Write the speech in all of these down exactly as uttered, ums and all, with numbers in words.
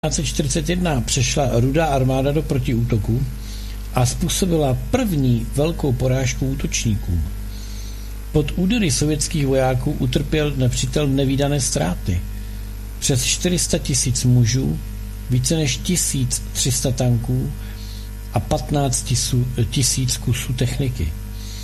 devatenáct čtyřicet jedna přešla Rudá armáda do protiútoku a způsobila první velkou porážku útočníků. Pod údery sovětských vojáků utrpěl nepřítel nevídané ztráty. Přes čtyři sta tisíc mužů, více než tisíc tři sta tanků a patnáct tisíc kusů techniky.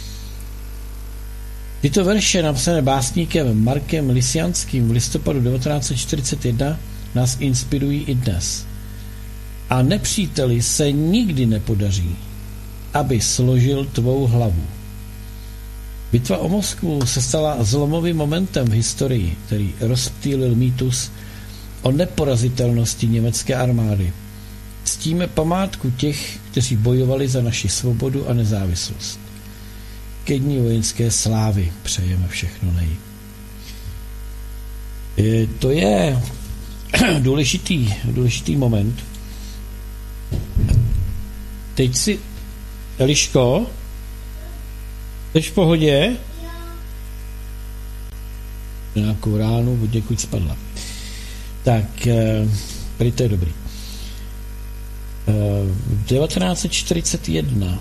Tyto verše napsané básníkem Markem Lisjanským v listopadu devatenáct čtyřicet jedna nás inspirují i dnes. A nepříteli se nikdy nepodaří, aby složil tvou hlavu. Bitva o Moskvu se stala zlomovým momentem v historii, který rozptýlil mýtus o neporazitelnosti německé armády. Ctíme památku těch, kteří bojovali za naši svobodu a nezávislost. Ke dní vojenské slávy přejeme všechno nej. E, to je důležitý, důležitý moment. Teď si, Eliško, jsi v pohodě? Nějakou ránu od někud spadla. Tak, prý to je dobrý. V devatenáct čtyřicet jedna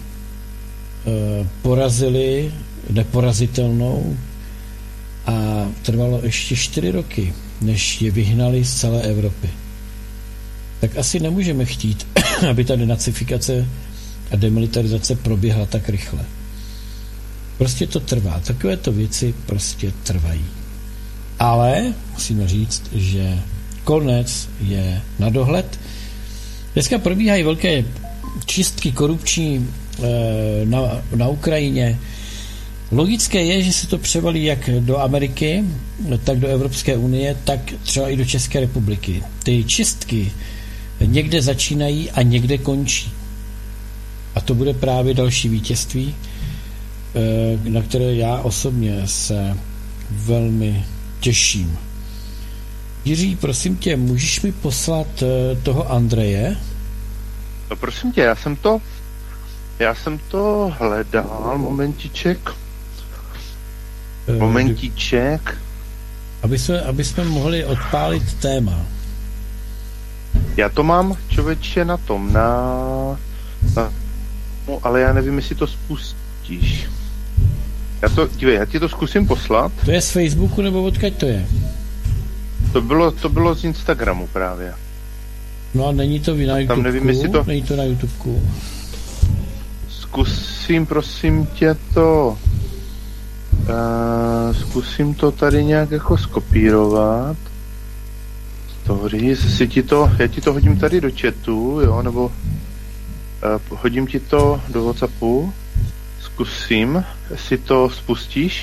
porazili neporazitelnou a trvalo ještě čtyři roky, než je vyhnali z celé Evropy. Tak asi nemůžeme chtít, aby ta denacifikace a demilitarizace proběhla tak rychle. Prostě to trvá. Takovéto věci prostě trvají. Ale musíme říct, že konec je na dohled. Dneska probíhají velké čistky korupční na, na Ukrajině. Logické je, že se to převalí jak do Ameriky, tak do Evropské unie, tak třeba i do České republiky. Ty čistky někde začínají a někde končí. A to bude právě další vítězství, na které já osobně se velmi těším. Jiří, prosím tě, můžeš mi poslat toho Andreje? No prosím tě, já jsem to já jsem to hledal, momentiček. Momentíček. Aby jsme, aby jsme mohli odpálit téma. Já to mám, člověče, na tom, na, na no, ale já nevím, jestli to spustíš. Já to, dívej, já ti to zkusím poslat. To je z Facebooku, nebo odkud to je? To bylo, to bylo z Instagramu právě. No a není to na YouTubeku? Tam nevím, jestli to... Není to na YouTubeku. Zkusím, prosím tě, to... Uh, zkusím to tady nějak jako skopírovat. Stories, si ti to, já ti to hodím tady do chatu, jo, nebo uh, hodím ti to do WhatsAppu. Zkusím, jestli to spustíš.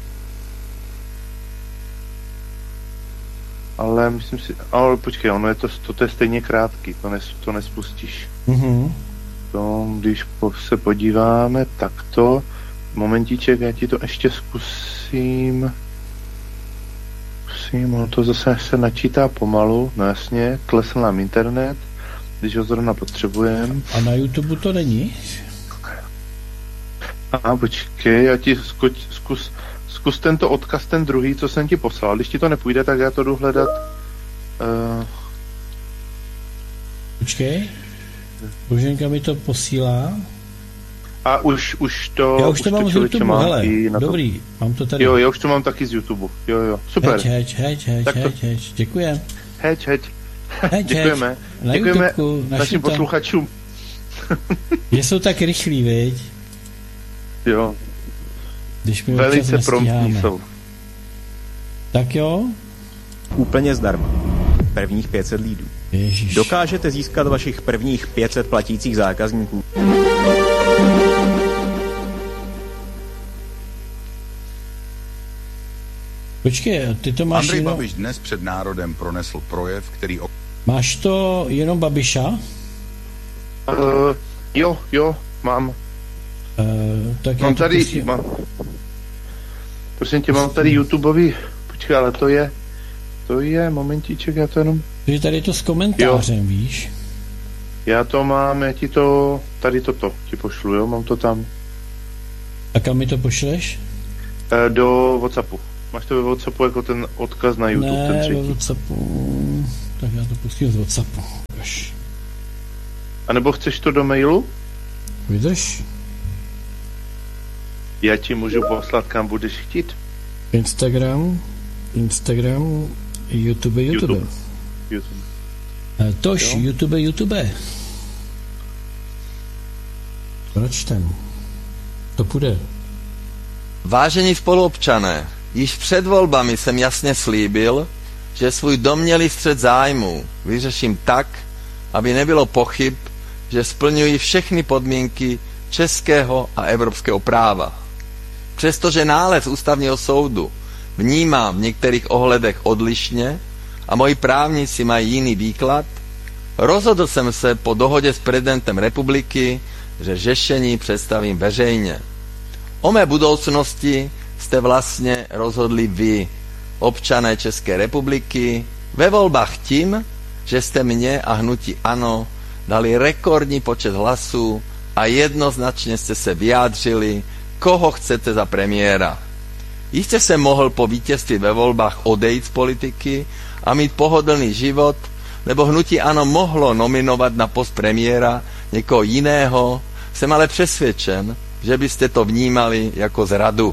Ale myslím si, ale počkej, ono je to, to, to je stejně krátký, to, nes, to nespustíš. Mhm. To, když po, se podíváme takto, momentíček, já ti to ještě zkusím. Zkusím, ono to zase se načítá pomalu, no jasně, klesl nám internet, když ho zrovna potřebujeme. A na YouTube to není? A počkej, já ti zkus, zkus, zkus tento odkaz, ten druhý, co jsem ti poslal. Když ti to nepůjde, tak já to jdu hledat. Uh... Počkej, Boženka mi to posílá. A už, už to... Já už to už mám to z YouTube, mám hele, dobrý, to. Mám to tady. Jo, já už to mám taky z YouTube, jo, jo, super. Heč, heč, heč, heč, to... heč, heč, děkujem. Heč, heč, heč děkujeme, na děkujeme YouTubeku, našim to... posluchačům. Že jsou tak rychlí, viď? Jo. Když mi velice promptní jsou. Tak jo. Úplně zdarma. Prvních pět set lídů. Ježiš. Dokážete získat vašich prvních pět set platících zákazníků. Počkej, ty to máš Andrej jenom... Babiš dnes před národem pronesl projev, který... Máš to jenom Babiša? Uh, jo, jo, mám. Uh, tak mám tady, pustím. mám, prosím tě, mám tady YouTubeový, počkej, ale to je, to je, momentíček, já to jenom... Takže tady je to s komentářem, jo. Víš? Já to mám, já ti to, tady toto ti pošlu, jo, mám to tam. A kam mi to pošleš? Uh, do WhatsAppu. Máš to ve WhatsAppu jako ten odkaz na YouTube, ne, ten třetí. ve WhatsAppu. Tak já to pustím z WhatsAppu. A nebo chceš to do mailu? Vydrž. Já ti můžu poslat, kam budeš chtít. Instagram, Instagram, YouTube, YouTube. YouTube. YouTube. Tož, jo? YouTube, YouTube. Proč ten? To půjde. Vážení spoluobčané, již před volbami jsem jasně slíbil, že svůj domnělý střet zájmů vyřeším tak, aby nebylo pochyb, že splňují všechny podmínky českého a evropského práva. Přestože nález ústavního soudu vnímám v některých ohledech odlišně a moji právníci mají jiný výklad, rozhodl jsem se po dohodě s prezidentem republiky, že řešení představím veřejně. O mé budoucnosti jste vlastně rozhodli vy, občané České republiky, ve volbách tím, že jste mě a hnutí ANO dali rekordní počet hlasů a jednoznačně jste se vyjádřili, koho chcete za premiéra. Jistě se mohl po vítězství ve volbách odejít z politiky a mít pohodlný život, nebo hnutí ANO mohlo nominovat na post premiéra někoho jiného, jsem ale přesvědčen, že byste to vnímali jako zradu.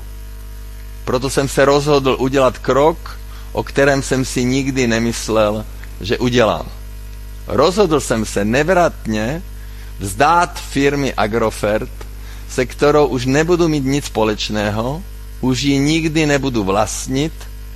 Proto jsem se rozhodl udělat krok, o kterém jsem si nikdy nemyslel, že udělám. Rozhodl jsem se nevratně vzdát firmy Agrofert, se kterou už nebudu mít nic společného, už ji nikdy nebudu vlastnit,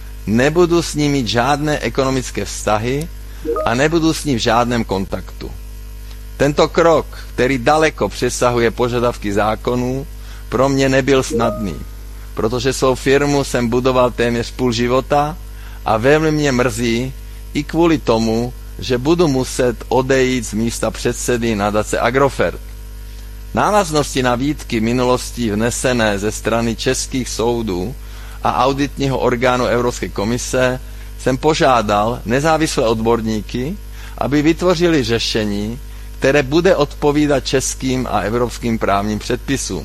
nebudu s ní mít žádné ekonomické vztahy a nebudu s ní v žádném kontaktu. Tento krok, který daleko přesahuje požadavky zákonů, pro mě nebyl snadný, protože svou firmu jsem budoval téměř půl života a velmi mě mrzí i kvůli tomu, že budu muset odejít z místa předsedy nadace Agrofert. Návaznosti na výtky minulosti vnesené ze strany českých soudů a auditního orgánu Evropské komise jsem požádal nezávislé odborníky, aby vytvořili řešení, které bude odpovídat českým a evropským právním předpisům.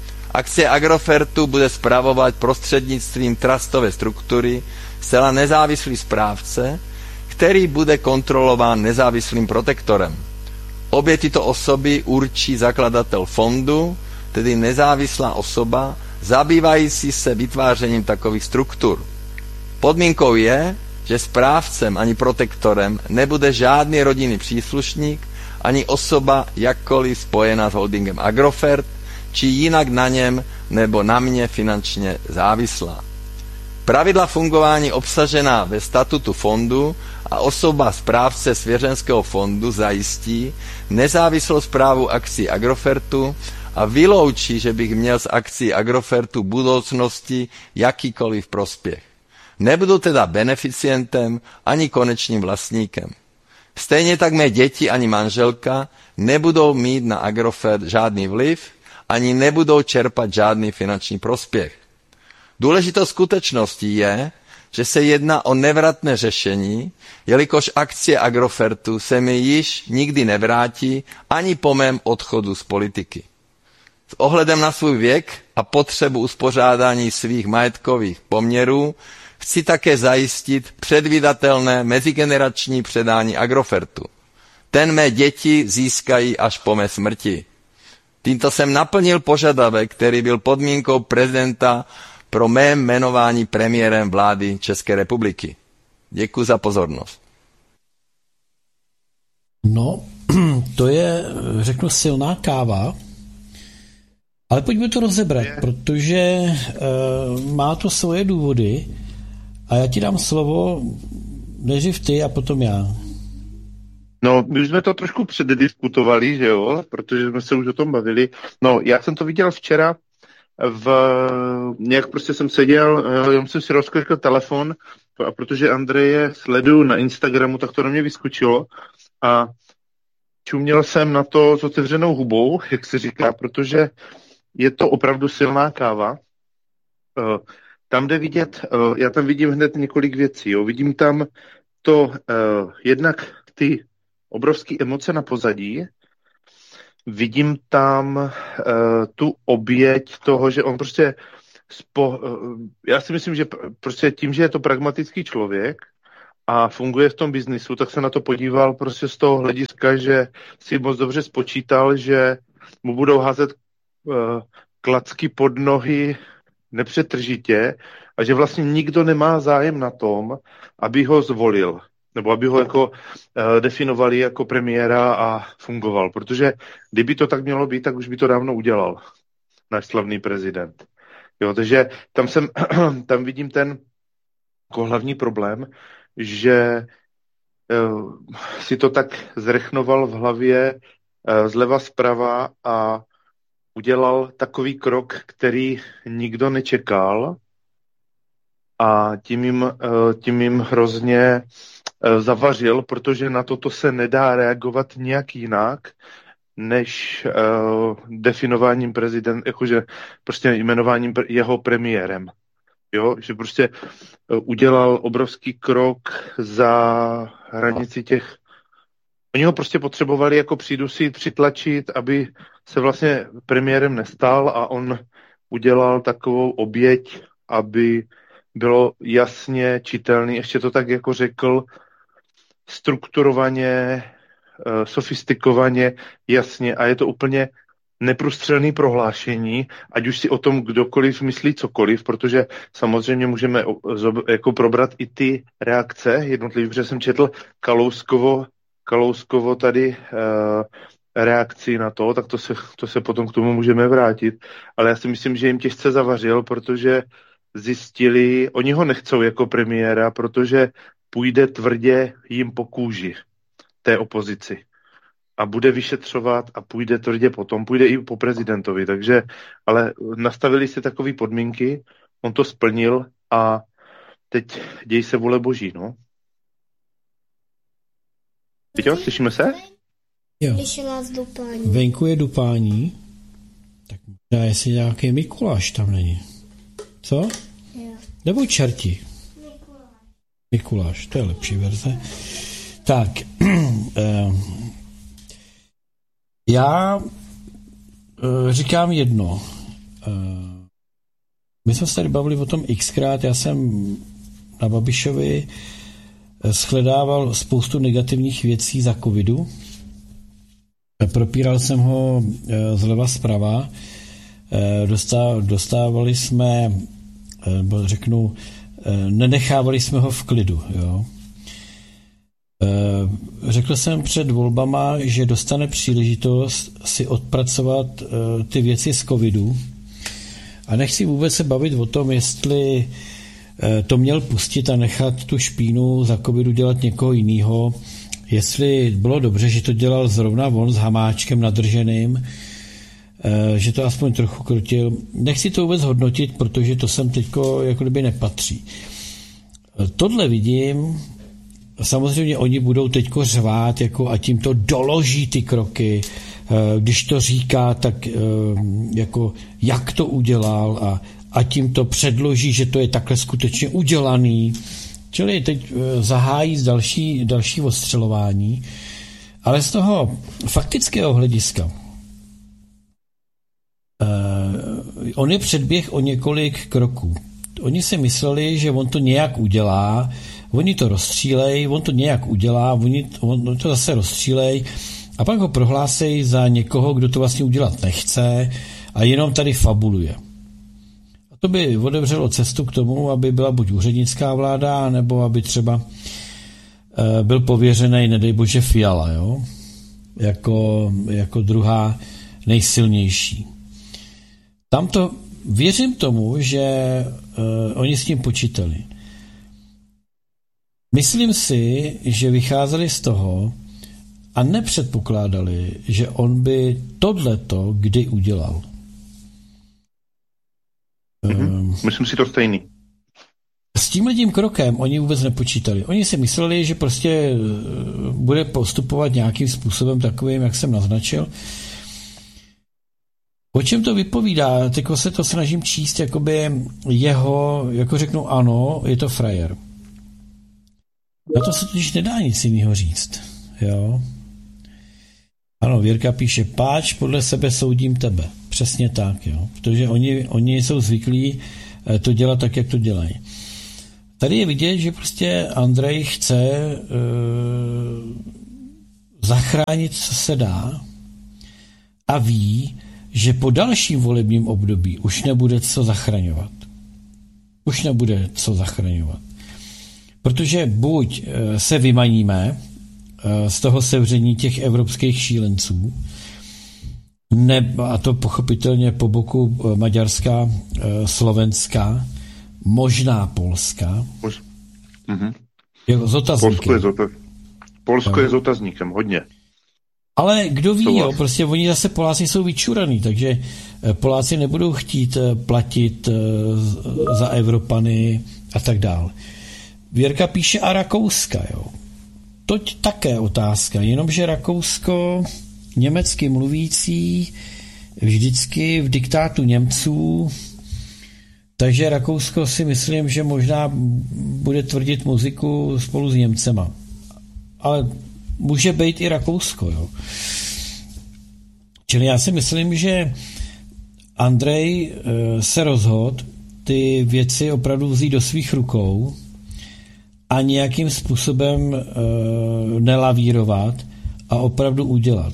Akcie Agrofertu bude spravovat prostřednictvím trustové struktury zcela nezávislý správce, který bude kontrolován nezávislým protektorem. Obě tyto osoby určí zakladatel fondu, tedy nezávislá osoba, zabývající se vytvářením takových struktur. Podmínkou je, že správcem ani protektorem nebude žádný rodinný příslušník, ani osoba jakkoliv spojená s holdingem Agrofert, či jinak na něm nebo na mě finančně závislá. Pravidla fungování obsažená ve statutu fondu a osoba správce svěřenského fondu zajistí nezávislou správu akcí Agrofertu a vyloučí, že bych měl z akcí Agrofertu budoucnosti jakýkoliv prospěch. Nebudu teda beneficientem ani konečným vlastníkem. Stejně tak mé děti ani manželka nebudou mít na Agrofert žádný vliv, ani nebudou čerpat žádný finanční prospěch. Důležitou skutečností je, že se jedná o nevratné řešení, jelikož akcie Agrofertu se mi již nikdy nevrátí ani po mém odchodu z politiky. S ohledem na svůj věk a potřebu uspořádání svých majetkových poměrů chci také zajistit předvídatelné mezigenerační předání Agrofertu. Ten mé děti získají až po mé smrti. Tímto jsem naplnil požadavek, který byl podmínkou prezidenta pro mé jmenování premiérem vlády České republiky. Děkuji za pozornost. No, to je, řeknu, silná káva, ale pojďme to rozebrat, protože uh, má to svoje důvody a já ti dám slovo, nejdřív ty a potom já. No, my už jsme to trošku předdiskutovali, že jo, protože jsme se už o tom bavili. No, já jsem to viděl včera, v, nějak prostě jsem seděl, jenom jsem si rozklikl telefon, a protože Andreje sleduju na Instagramu, tak to na mě vyskočilo a čuměl jsem na to s otevřenou hubou, jak se říká, protože je to opravdu silná káva. Tam jde vidět, já tam vidím hned několik věcí, jo. Vidím tam to jednak ty obrovské emoce na pozadí, vidím tam uh, tu oběť toho, že on prostě spo, uh, já si myslím, že prostě tím, že je to pragmatický člověk a funguje v tom biznisu, tak se na to podíval prostě z toho hlediska, že si moc dobře spočítal, že mu budou házet uh, klacky pod nohy nepřetržitě a že vlastně nikdo nemá zájem na tom, aby ho zvolil, nebo aby ho jako uh, definovali jako premiéra a fungoval. Protože kdyby to tak mělo být, tak už by to dávno udělal náš slavný prezident. Jo, takže tam, jsem, tam vidím ten jako hlavní problém, že uh, si to tak zrechnoval v hlavě uh, zleva zprava a udělal takový krok, který nikdo nečekal a tím jim, uh, tím jim hrozně uh, zavařil, protože na toto se nedá reagovat nějak jinak, než uh, definováním prezident, jakože prostě jmenováním pre- jeho premiérem. Jo, že prostě uh, udělal obrovský krok za hranici těch. Oni ho prostě potřebovali jako přídusit, přitlačit, aby se vlastně premiérem nestal a on udělal takovou oběť, aby bylo jasně čitelný, ještě to tak jako řekl, strukturovaně, uh, sofistikovaně, jasně a je to úplně neprůstřelné prohlášení, ať už si o tom kdokoliv myslí cokoliv, protože samozřejmě můžeme jako probrat i ty reakce jednotlivých, protože jsem četl Kalouskovo, Kalouskovo tady uh, reakci na to, tak to se, to se potom k tomu můžeme vrátit, ale já si myslím, že jim těžce zavařil, protože zjistili, oni ho nechcou jako premiéra, protože půjde tvrdě jim po kůži té opozici. A bude vyšetřovat a půjde tvrdě potom, půjde i po prezidentovi, takže, ale nastavili si takové podmínky, on to splnil a teď děj se vůle boží, no. Víte, slyšíme se? Jo. Venku je dupání, tak možná jestli nějaký Mikuláš tam není. Co? Jo. Nebo čerti? Mikuláš. Mikuláš, to je lepší verze. Tak, eh, já e, říkám jedno. E, my jsme se tady bavili o tom xkrát, já jsem na Babišovi shledával spoustu negativních věcí za covidu. E, propíral jsem ho e, zleva zprava. E, dostá, dostávali jsme, e, nebo řeknu, e, nenechávali jsme ho v klidu, jo. Řekl jsem před volbama, že dostane příležitost si odpracovat ty věci z covidu a nechci vůbec se bavit o tom, jestli to měl pustit a nechat tu špínu za covidu dělat někoho jiného, jestli bylo dobře, že to dělal zrovna on s Hamáčkem nadrženým, že to aspoň trochu krutil. Nechci to vůbec hodnotit, protože to sem teďko jako kdyby nepatří. Tohle vidím. Samozřejmě oni budou teďko řvát, jako a tím to doloží ty kroky. Když to říká, tak jako jak to udělal a, a tím to předloží, že to je takhle skutečně udělaný. Čili teď zahájí z další, další ostřelování. Ale z toho faktického hlediska on je předběh o několik kroků. Oni si mysleli, že on to nějak udělá, oni to rozstřílej, on to nějak udělá, oni to, on to zase rozstřílej a pak ho prohlásejí za někoho, kdo to vlastně udělat nechce a jenom tady fabuluje. A to by otevřelo cestu k tomu, aby byla buď úřednická vláda, nebo aby třeba e, byl pověřený, nedej bože, Fiala, jo? Jako, jako druhá nejsilnější. Tamto věřím tomu, že e, oni s tím počítali. Myslím si, že vycházeli z toho a nepředpokládali, že on by tohleto kdy udělal. Mm-hmm. Myslím si to stejný. S tímhletím krokem oni vůbec nepočítali. Oni si mysleli, že prostě bude postupovat nějakým způsobem takovým, jak jsem naznačil. O čem to vypovídá? Teď se to snažím číst, jakoby jeho, jako řeknu ano, je to frajer. Na to se totiž nedá nic jiného říct. Jo? Ano, Věrka píše, páč, podle sebe soudím tebe. Přesně tak, jo. Protože oni, oni jsou zvyklí to dělat tak, jak to dělají. tady je vidět, že prostě Andrej chce e, zachránit, co se dá, a ví, že po dalším volebním období už nebude co zachraňovat. Už nebude co zachraňovat. Protože buď se vymaníme z toho sevření těch evropských šílenců, ne, a to pochopitelně po boku Maďarska, Slovenska, možná Polska. Mož... Mhm. Je s otazníkem. Polsko je, zota... Polsko je s otazníkem, hodně. Ale kdo ví, jo, prostě oni zase Poláci jsou vyčuraný, takže Poláci nebudou chtít platit za Evropany a tak dál. Věrka píše a Rakouska, jo. Toť také otázka, jenomže Rakousko, německy mluvící, vždycky v diktátu Němců, takže Rakousko si myslím, že možná bude tvrdit muziku spolu s Němcema. Ale může být i Rakousko, jo. Čili já si myslím, že Andrej e, se rozhodl ty věci opravdu vzít do svých rukou a nějakým způsobem e, nelavírovat a opravdu udělat.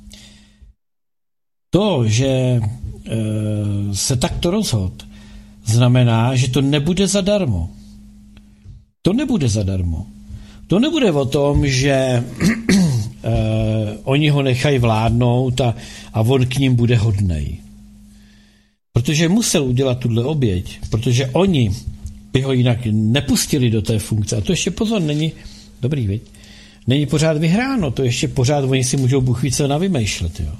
To, že e, se takto rozhodl, znamená, že to nebude zadarmo. To nebude zadarmo. To nebude o tom, že eh, oni ho nechají vládnout a, a on k ním bude hodnej. Protože musel udělat tuhle oběť, protože oni by ho jinak nepustili do té funkce. A to ještě pozor, není dobrý, viď? Není pořád vyhráno, to ještě pořád oni si můžou Bůh více navymýšlet. Jo.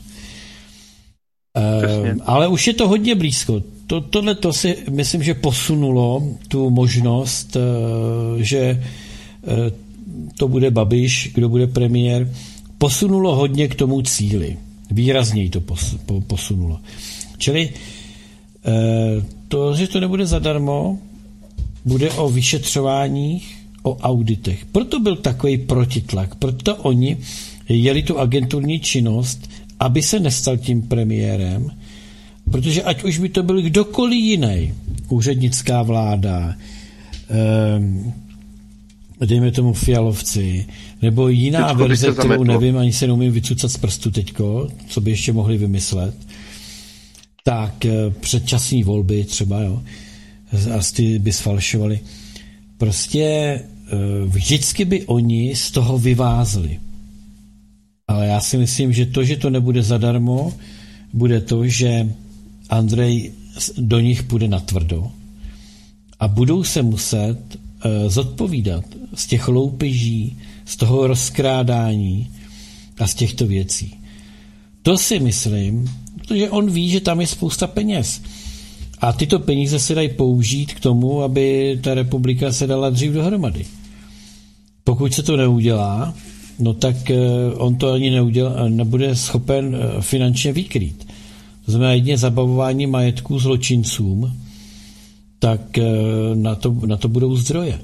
Eh, ale už je to hodně blízko. To, tohle to si myslím, že posunulo tu možnost, eh, že eh, to bude Babiš, kdo bude premiér, posunulo hodně k tomu cíli. Výrazněji to posunulo. Čili to, že to nebude zadarmo, bude o vyšetřováních, o auditech. Proto byl takový protitlak, proto oni jeli tu agenturní činnost, aby se nestal tím premiérem, protože ať už by to byl kdokoliv jiný, úřednická vláda, eh, dejme tomu Fialovci, nebo jiná teďko verze, kterou nevím, ani se neumím vycucat z prstu teďko, co by ještě mohli vymyslet, tak předčasní volby třeba, jo, a ty by sfalšovali. Prostě vždycky by oni z toho vyvázli. Ale já si myslím, že to, že to nebude zadarmo, bude to, že Andrej do nich půjde natvrdo a budou se muset zodpovídat z těch loupeží, z toho rozkrádání a z těchto věcí. To si myslím, protože on ví, že tam je spousta peněz. A tyto peníze se dají použít k tomu, aby ta republika se dala dřív dohromady. Pokud se to neudělá, no tak on to ani neudělá, nebude schopen finančně vykrýt. To znamená jedině zabavování majetků zločincům, tak na to, na to budou zdroje.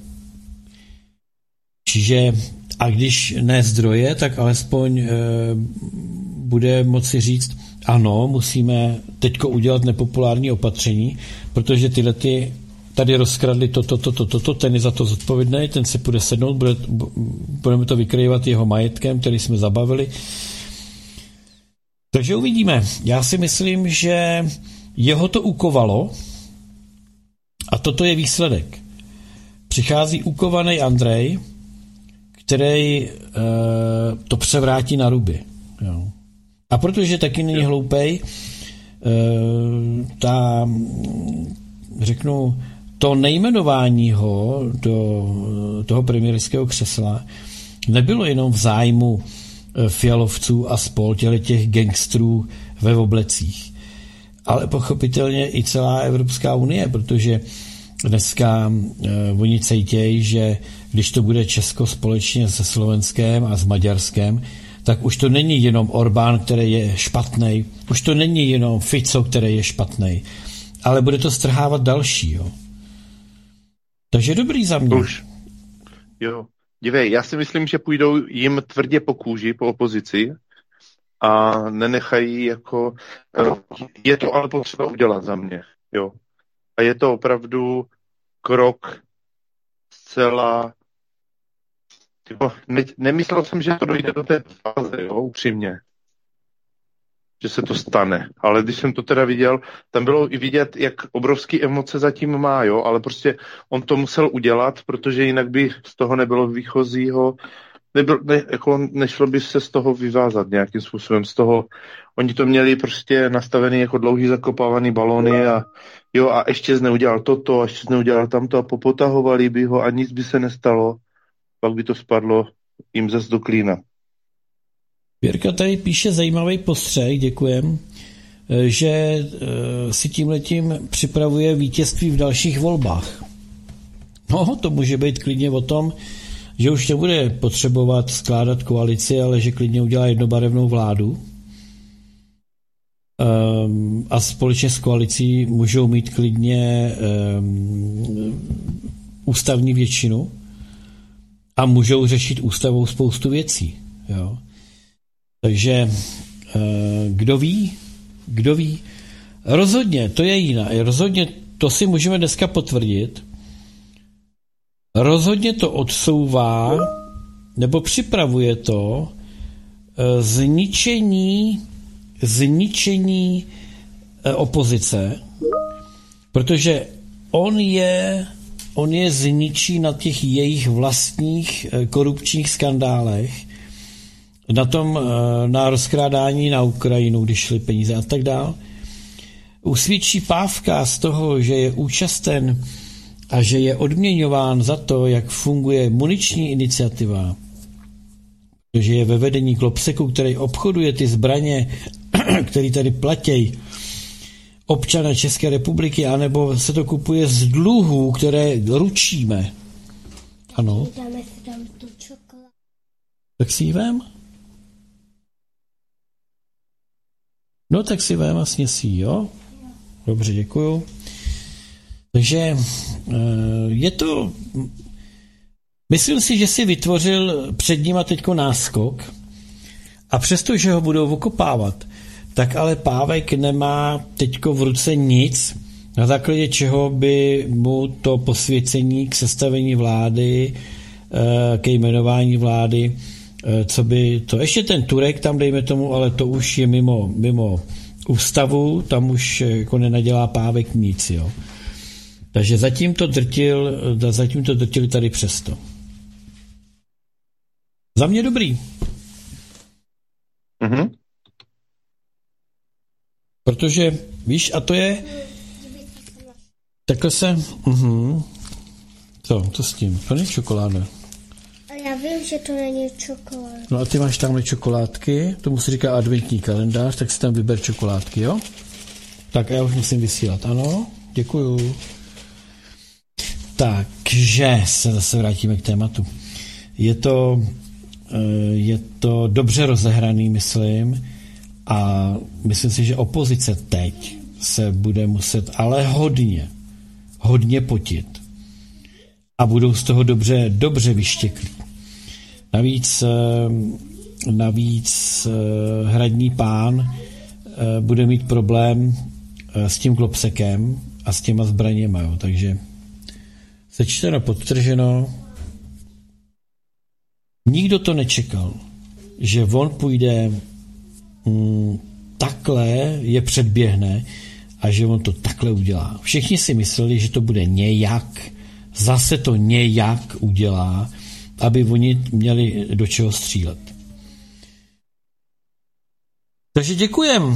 Čiže a když ne zdroje, tak alespoň e, bude moci říct, ano, musíme teďko udělat nepopulární opatření, protože tyhle ty tady rozkradli toto, toto, toto, ten je za to zodpovědný, ten se půjde sednout, bude, budeme to vykrývat jeho majetkem, který jsme zabavili. Takže uvidíme. Já si myslím, že jeho to ukovalo a toto je výsledek. Přichází ukovaný Andrej, který e, to převrátí na ruby. Jo. A protože taky není hloupej, e, ta, řeknu, to nejmenování ho do toho premiérského křesla nebylo jenom v zájmu Fialovců a spol těch gangstrů ve oblecích, ale pochopitelně i celá Evropská unie, protože dneska eh, oni cítějí, že když to bude Česko společně se Slovenskem a s Maďarskem, tak už to není jenom Orbán, který je špatnej, už to není jenom Fico, který je špatnej, ale bude to strhávat další. Jo. Takže dobrý za mě. Už. Jo. Dívej, já si myslím, že půjdou jim tvrdě po kůži, po opozici a nenechají jako... Je to ale potřeba udělat za mě, jo. A je to opravdu krok zcela... Typo, ne, nemyslel jsem, že to dojde do té fáze, jo, upřímně. Že se to stane. Ale když jsem to teda viděl, tam bylo i vidět, jak obrovský emoce zatím má, jo, ale prostě on to musel udělat, protože jinak by z toho nebylo výchozího, nebyl, ne, jako nešlo by se z toho vyvázat nějakým způsobem. Z toho, oni to měli prostě nastavený jako dlouhý zakopávaný balóny a jo, a ještě neudělal toto, a ještě neudělal tamto a popotahovali by ho a nic by se nestalo. Pak by to spadlo jim zas do klína. Věrka tady píše zajímavý postřeh, děkujem, že si tímhletím připravuje vítězství v dalších volbách. No, to může být klidně o tom, že už nebude potřebovat skládat koalici, ale že klidně udělá jednobarevnou vládu. Um, a společně s koalicí můžou mít klidně um, ústavní většinu a můžou řešit ústavou spoustu věcí. Jo. Takže uh, kdo ví, kdo ví, rozhodně, to je jiná, rozhodně to si můžeme dneska potvrdit, rozhodně to odsouvá nebo připravuje to uh, zničení zničení opozice, protože on je, on je zničí na těch jejich vlastních korupčních skandálech, na tom, na rozkrádání na Ukrajinu, když šly peníze a tak dál. Usvědčí Pávka z toho, že je účasten a že je odměňován za to, jak funguje muniční iniciativa, že je ve vedení Klopseku, který obchoduje ty zbraně, který tady platí občané České republiky, anebo se to kupuje z dluhů, které ručíme. Ano. Dáme si tam tu čokoládu. Tak si ji vem. No tak si vem a sněsi ji, jo? Dobře, děkuju. Takže je to... Myslím si, že si vytvořil před nima teďko náskok a přesto, že ho budou okopávat, tak ale Pávek nemá teďko v ruce nic, na základě čeho by mu to posvěcení k sestavení vlády, ke jmenování vlády, co by to, ještě ten Turek tam dejme tomu, ale to už je mimo, mimo ústavu, tam už jako nenadělá Pávek nic, jo. Takže zatím to drtil, zatím to drtili tady přesto. Za mě dobrý. Mhm. Protože, víš, a to je takhle se uh-huh. Co, to s tím? To není čokoláda. A já vím, že to není čokoláda. No a ty máš tamhle čokoládky, tomu se říká adventní kalendář, tak si tam vyber čokoládky, jo? Tak já už musím vysílat, ano, děkuju. Takže se zase vrátíme k tématu. Je to, je to dobře rozehraný, myslím, a myslím si, že opozice teď se bude muset ale hodně, hodně potit. A budou z toho dobře, dobře vyštěklí. Navíc, navíc hradní pán bude mít problém s tím Klopsekem a s těma zbraněma, jo. Takže sečteno, podtrženo. Nikdo to nečekal, že on půjde mm, takhle, je předběhne a že on to takhle udělá. Všichni si mysleli, že to bude nějak, zase to nějak udělá, aby oni měli do čeho střílet. Takže děkujem.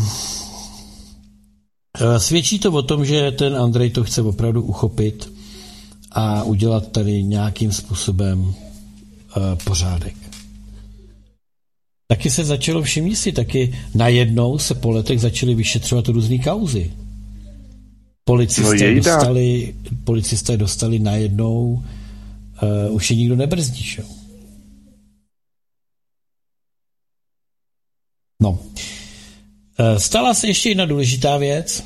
Svědčí to o tom, že ten Andrej to chce opravdu uchopit a udělat tady nějakým způsobem uh, pořádek. Taky se začalo, všimni si, taky najednou se po letech začaly vyšetřovat různý kauzy. Policisté, no dostali, policisté dostali najednou, uh, už je nikdo nebrzdí, šo? No. Uh, stala se ještě jedna důležitá věc.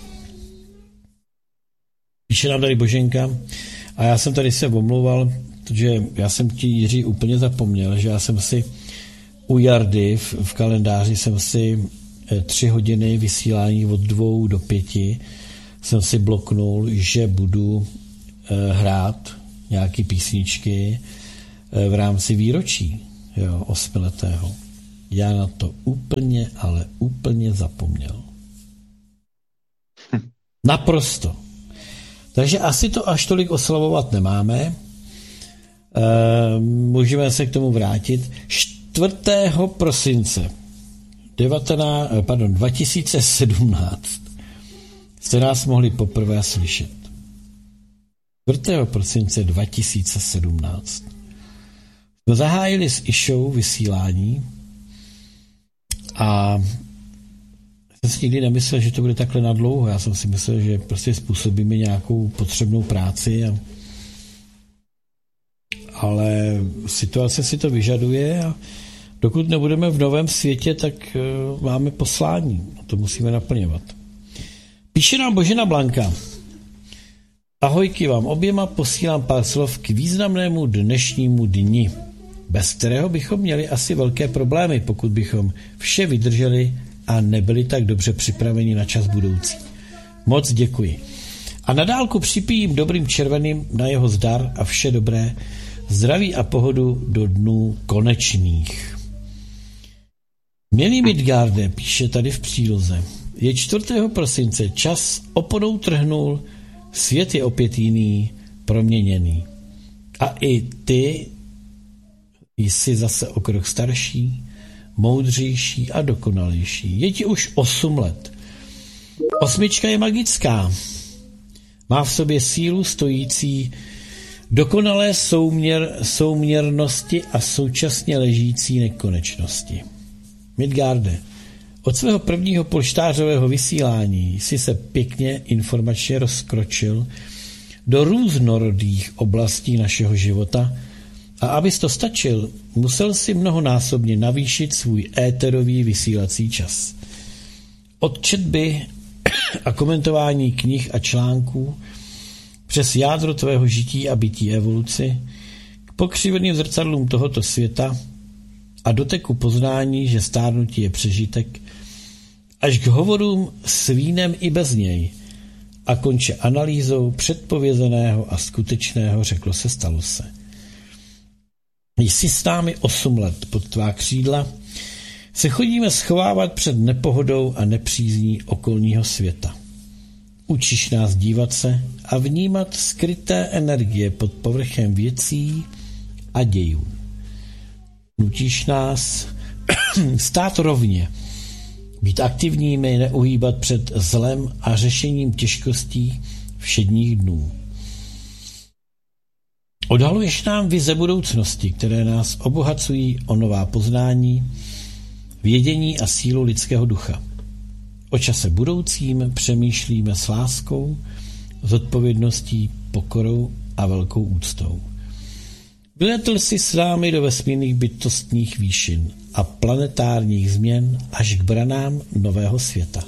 Píše nám tady Boženka. A já jsem tady se omlouval, protože já jsem ti, Jiří, úplně zapomněl, že já jsem si u Jardy v, v kalendáři jsem si tři hodiny vysílání od dvou do pěti jsem si bloknul, že budu eh, hrát nějaký písničky v rámci výročí, jo, osmiletého. Já na to úplně, ale úplně zapomněl. Hm. Naprosto. Takže asi to až tolik oslavovat nemáme. E, můžeme se k tomu vrátit. čtvrtého prosince devatenáct, pardon, dva tisíce sedmnáct jste nás mohli poprvé slyšet. čtvrtého prosince dva tisíce sedmnáct jsme zahájili s Išou vysílání a jsem si nikdy nemyslel, že to bude takhle nadlouho. Já jsem si myslel, že prostě způsobíme nějakou potřebnou práci, a... ale situace si to vyžaduje a dokud nebudeme v novém světě, tak uh, máme poslání. To musíme naplňovat. Píše nám Božena Blanka. Ahojky vám oběma, posílám pár slov k významnému dnešnímu dni, bez kterého bychom měli asi velké problémy, pokud bychom vše vydrželi a nebyli tak dobře připraveni na čas budoucí. Moc děkuji. A na dálku připijím dobrým červeným na jeho zdar a vše dobré, zdraví a pohodu do dnů konečných. Milý Midgarde, píše tady v příloze, je čtvrtého prosince, čas oponou trhnul, svět je opět jiný, proměněný. A i ty jsi zase o krok starší, moudřejší a dokonalejší. Je ti už osm let. Osmička je magická. Má v sobě sílu stojící dokonalé souměr, souměrnosti a současně ležící nekonečnosti. Midgarde, od svého prvního polštářového vysílání si se pěkně informačně rozkročil do různorodých oblastí našeho života a abys to stačil, musel si mnohonásobně navýšit svůj éterový vysílací čas. Od četby a komentování knih a článků přes jádro tvého žití a bytí evoluci k pokřiveným zrcadlům tohoto světa a doteku poznání, že stárnutí je přežitek, až k hovorům s vínem i bez něj a konče analýzou předpovězeného a skutečného, řeklo se, stalo se. Jsi s námi osm let pod tvá křídla, se chodíme schovávat před nepohodou a nepřízní okolního světa. Učíš nás dívat se a vnímat skryté energie pod povrchem věcí a dějů. Nutíš nás stát rovně, být aktivními, neuhýbat před zlem a řešením těžkostí všedních dnů. Odhaluješ nám vize budoucnosti, které nás obohacují o nová poznání, vědění a sílu lidského ducha. O čase budoucím přemýšlíme s láskou, zodpovědností, pokorou a velkou úctou. Vyletl si s námi do vesmírných bytostních výšin a planetárních změn až k branám nového světa.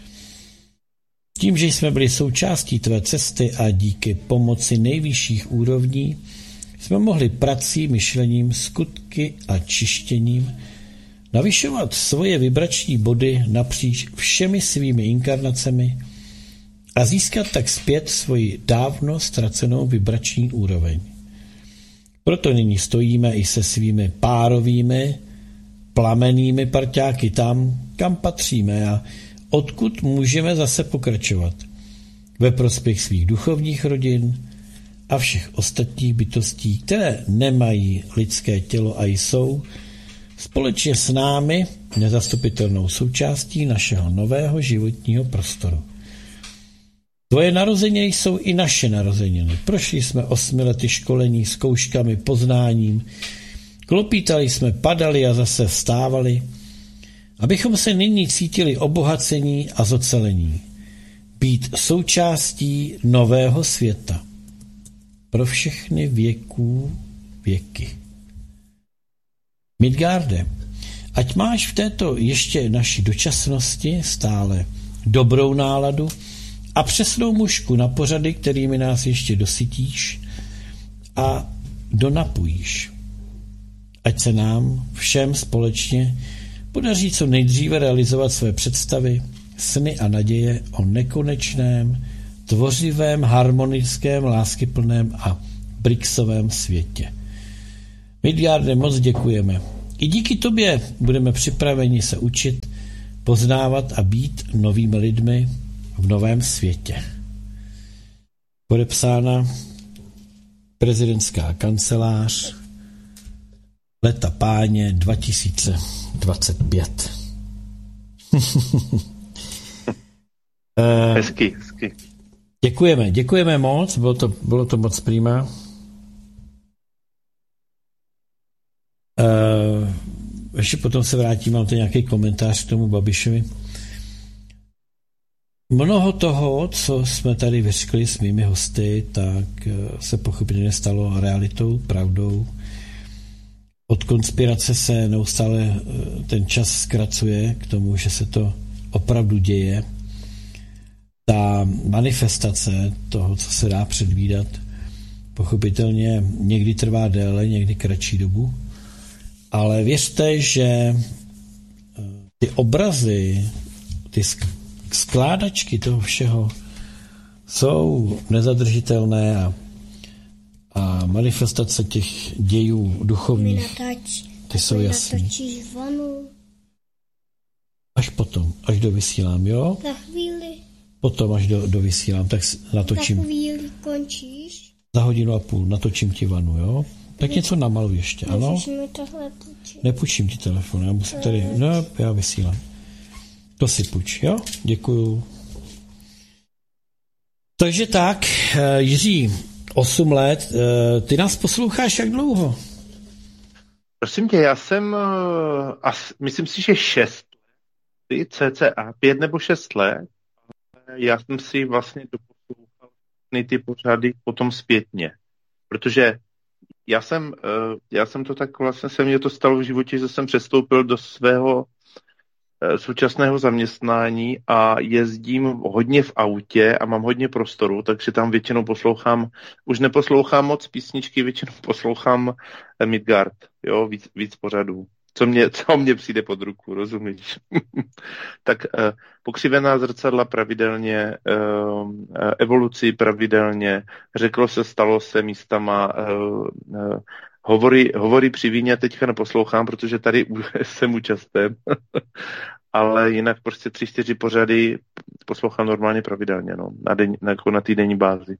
Tím, že jsme byli součástí tvé cesty a díky pomoci nejvyšších úrovní, jsme mohli prací, myšlením, skutky a čištěním navyšovat svoje vibrační body napříč všemi svými inkarnacemi a získat tak zpět svoji dávno ztracenou vibrační úroveň. Proto nyní stojíme i se svými párovými, plamennými parťáky tam, kam patříme a odkud můžeme zase pokračovat. Ve prospěch svých duchovních rodin a všech ostatních bytostí, které nemají lidské tělo a jsou společně s námi nezastupitelnou součástí našeho nového životního prostoru. Tvoje narozeniny jsou i naše narozeniny. Prošli jsme osmi lety školení, zkouškami, poznáním, klopítali jsme, padali a zase vstávali, abychom se nyní cítili obohacení a zocelení. Být součástí nového světa. Pro všechny věků věky. Midgarde, ať máš v této ještě naší dočasnosti stále dobrou náladu a přesnou mušku na pořady, kterými nás ještě dosytíš a donapojíš. Ať se nám všem společně podaří co nejdříve realizovat své představy, sny a naděje o nekonečném, tvořivém, harmonickém, láskyplném a BRICSovém světě. Midgarde, moc děkujeme. I díky tobě budeme připraveni se učit, poznávat a být novými lidmi v novém světě. Podepsána prezidentská kancelář, Leta páně dva tisíce dvacet pět. Hezky, hezky. Děkujeme, děkujeme moc, bylo to, bylo to moc prima. Uh, ještě potom se vrátím, mám tady nějaký komentář k tomu Babišovi. Mnoho toho, co jsme tady vyřkli s mými hosty, tak se pochopitelně stalo realitou, pravdou. Od konspirace se neustále ten čas zkracuje k tomu, že se to opravdu děje. Ta manifestace toho, co se dá předvídat, pochopitelně někdy trvá déle, někdy kratší dobu, ale věřte, že ty obrazy, ty skládačky toho všeho jsou nezadržitelné a, a manifestace těch dějů duchovních, Natač, ty jsou jasný. Natočíš vanu. Až potom, až dovysílám, jo? Za chvíli. Potom, až do, dovysílám, tak natočím. Za chvíli končíš. Za hodinu a půl natočím ti vanu, jo? Tak něco namaluj ještě, ano? Můžeš mi tohle točit. Nepůjčím ti telefon, já musím tady, no, já vysílám. To si půjč, jo? Děkuju. Takže tak, Jiří, osm let, ty nás posloucháš jak dlouho? Prosím tě, já jsem, as, myslím si, že šest let, cca, pět nebo šest let, já jsem si vlastně doposlouchal ty pořady potom zpětně, protože já jsem, já jsem to tak vlastně, se mně to stalo v životě, že jsem přestoupil do svého současného zaměstnání a jezdím hodně v autě a mám hodně prostoru, takže tam většinou poslouchám, už neposlouchám moc písničky, většinou poslouchám Midgard, jo, víc, víc pořadů. Co mě, co mě přijde pod ruku, rozumíš? Tak eh, pokřivená zrcadla pravidelně, eh, evoluci pravidelně, řeklo se, stalo se místama, eh, eh, hovory, hovory při víně teďka neposlouchám, protože tady jsem účastem, ale jinak prostě tři, čtyři pořady poslouchám normálně pravidelně, no, na, den, na, na týdenní bázi.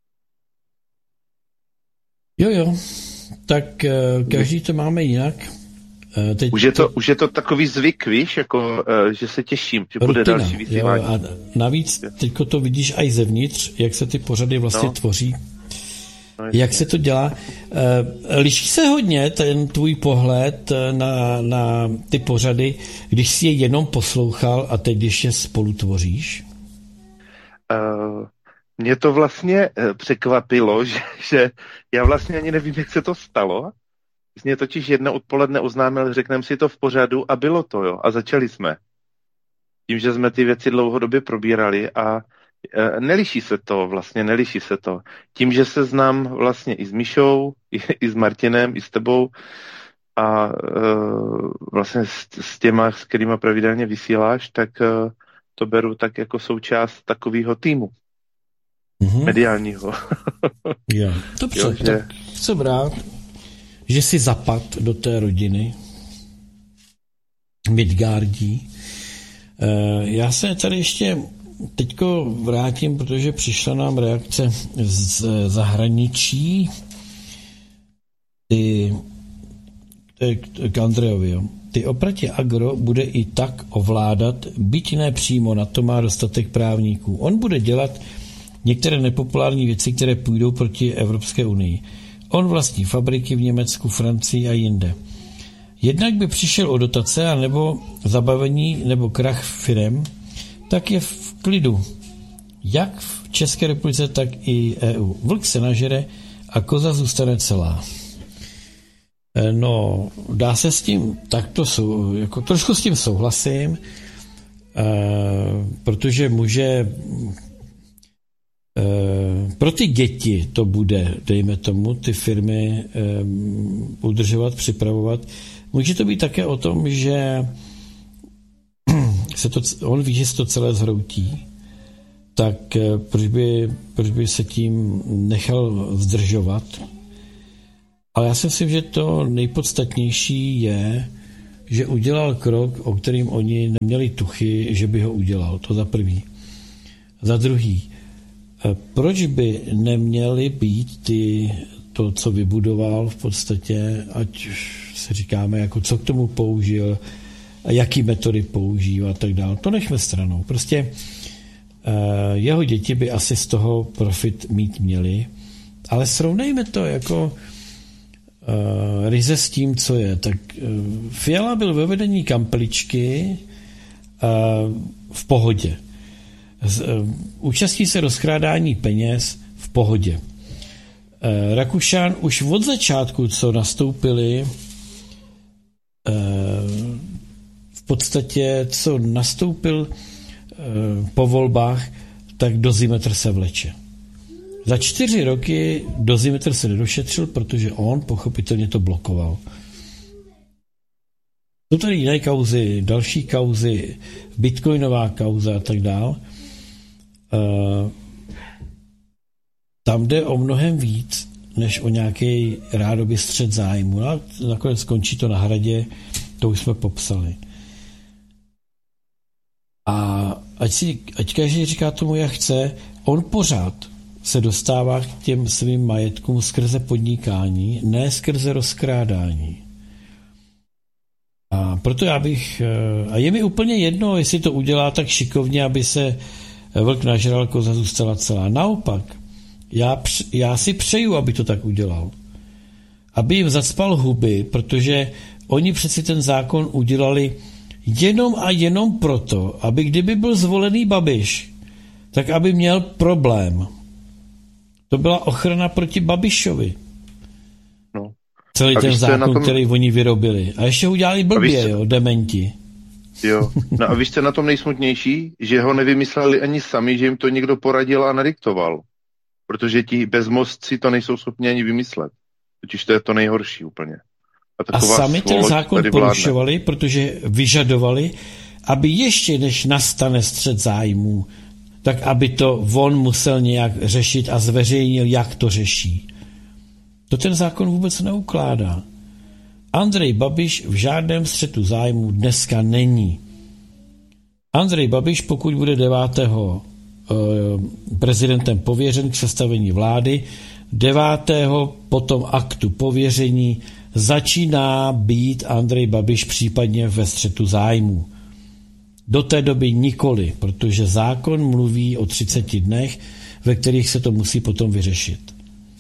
Jo, jo, tak eh, každý to máme jinak. Teď už, je to, to, už je to takový zvyk, víš, jako, uh, že se těším, že bude rutina, další vysílání. Jo, a navíc teďko to vidíš i zevnitř, jak se ty pořady vlastně no. tvoří, no, jak se to dělá. Uh, liší se hodně ten tvůj pohled na, na ty pořady, když jsi je jenom poslouchal a teď, když je spolu tvoříš? Uh, mě to vlastně uh, překvapilo, že, že já vlastně ani nevím, jak se to stalo. Mě totiž jedno odpoledne oznámil, řekneme si to v pořadu a bylo to, jo. A začali jsme. Tím, že jsme ty věci dlouhodobě probírali a e, neliší se to vlastně, neliší se to. Tím, že se znám vlastně i s Mišou, i, i s Martinem, i s tebou a e, vlastně s, s těma, s kterýma pravidelně vysíláš, tak e, to beru tak jako součást takového týmu. Mm-hmm. Mediálního. Jo, dobře, jo, že... tak jsem rád, že si zapad do té rodiny Midgardí. Já se tady ještě teďko vrátím, protože přišla nám reakce z zahraničí. Ty, k Andrejovi, jo. Ty oproti Agro bude i tak ovládat, byť ne přímo, na to má dostatek právníků. On bude dělat některé nepopulární věci, které půjdou proti Evropské unii. On vlastní fabriky v Německu, Francii a jinde. Jednak by přišel o dotace, anebo zabavení, nebo krach firem, tak je v klidu. Jak v České republice, tak i E U. Vlk se nažere a koza zůstane celá. No, dá se s tím, takto sou, jako trošku s tím souhlasím, eh, protože může pro ty děti to bude, dejme tomu, ty firmy um, udržovat, připravovat. Může to být také o tom, že se to, on ví, že se to celé zhroutí, tak proč by, proč by se tím nechal zdržovat? Ale já si myslím, že to nejpodstatnější je, že udělal krok, o kterým oni neměli tuchy, že by ho udělal. To za prvý. Za druhý, proč by neměly být ty, to, co vybudoval v podstatě, ať se říkáme, jako co k tomu použil, a jaký metody používá a tak dále. To nechme stranou. Prostě jeho děti by asi z toho profit mít měli, ale srovnejme to jako Uh, ryze s tím, co je. Tak uh, Fiala byl ve vedení kampeličky uh, v pohodě. Z, uh, účastní se rozkrádání peněz v pohodě. Uh, Rakušan už od začátku, co nastoupili, uh, v podstatě, co nastoupil uh, po volbách, tak dozimetr se vleče. Za čtyři roky dozimetr se nedošetřil, protože on pochopitelně to blokoval. Jsou tady jiné kauzy, další kauzy, bitcoinová kauza a tak dál. Uh, tam jde o mnohem víc, než o nějaký rádoby střet zájmu. A nakonec skončí to na Hradě, to už jsme popsali. A ať, si, ať každý říká tomu, jak chce, on pořád se dostává k těm svým majetkům skrze podnikání, ne skrze rozkrádání. A proto já bych, a je mi úplně jedno, jestli to udělá tak šikovně, aby se vlk nažral, koza zůstala celá. Naopak, já, já si přeju, aby to tak udělal. Aby jim zacpal huby, protože oni přeci ten zákon udělali jenom a jenom proto, aby kdyby byl zvolený Babiš, tak aby měl problém. To byla ochrana proti Babišovi. No. Celý ten zákon, tom... který oni vyrobili. A ještě udělali blbě, jste... jo, dementi. Jo, no a víš, co na tom nejsmutnější? Že ho nevymysleli ani sami, že jim to někdo poradil a nadiktoval. Protože ti bezmozci to nejsou schopni ani vymyslet. Totiž to je to nejhorší úplně. A, a sami ten zákon porušovali, protože vyžadovali, aby ještě než nastane střet zájmů, tak aby to on musel nějak řešit a zveřejnil, jak to řeší. To ten zákon vůbec neukládá. Andrej Babiš v žádném střetu zájmů dneska není. Andrej Babiš, pokud bude devátého prezidentem pověřen k sestavení vlády, devátého potom aktu pověření začíná být Andrej Babiš případně ve střetu zájmů. Do té doby nikoli, protože zákon mluví o třiceti dnech, ve kterých se to musí potom vyřešit.